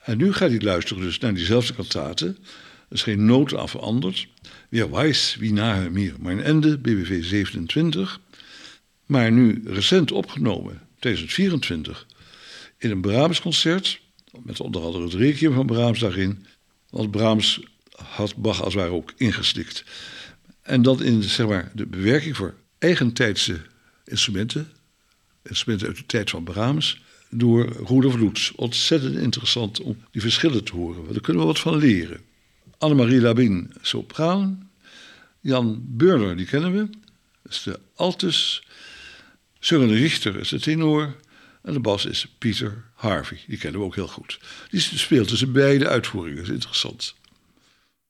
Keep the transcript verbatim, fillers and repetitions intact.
En nu gaat hij luisteren dus naar diezelfde kantate. Er is geen noot aan veranderd. Wer weiß, wie nahe mir mijn Ende, B W V zevenentwintig. Maar nu recent opgenomen, tweeduizend vierentwintig, in een Brahms-concert, met onder andere het Requiem van Brahms daarin. Want Brahms had Bach als het ware ook ingeslikt. En dat in, zeg maar, de bewerking voor eigentijdse instrumenten, instrumenten uit de tijd van Brahms, door Rudolf Lutz. Ontzettend interessant om die verschillen te horen, want daar kunnen we wat van leren. Annemarie Labine, sopraan. Jan Burner, die kennen we, dat is de altus. Søren Richter is de tenor. En de bas is Peter Harvey, die kennen we ook heel goed. Die speelt tussen beide uitvoeringen, dat is interessant.